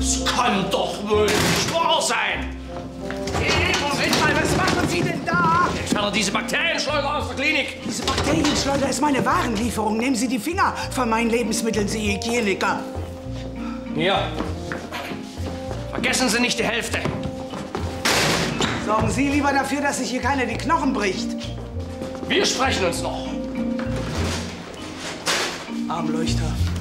Das kann doch wohl nicht wahr sein! Hey, Moment mal, was machen Sie denn da? Entferne diese Bakterienschleuder aus der Klinik! Diese Bakterienschleuder ist meine Warenlieferung. Nehmen Sie die Finger von meinen Lebensmitteln, Sie Hygieniker. Hier. Vergessen Sie nicht die Hälfte. Sorgen Sie lieber dafür, dass sich hier keiner die Knochen bricht. Wir sprechen uns noch. Armleuchter.